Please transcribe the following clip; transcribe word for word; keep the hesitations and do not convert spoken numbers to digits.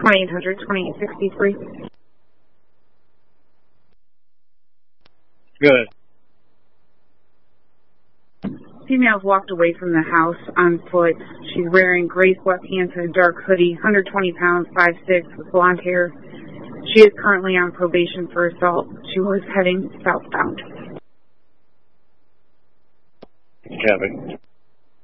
twenty-eight hundred, twenty-eight sixty-three. Good. Female walked away from the house on foot. She's wearing gray sweatpants and a dark hoodie, one hundred twenty pounds, five foot six, with blonde hair. She is currently on probation for assault. She was heading southbound. Kevin.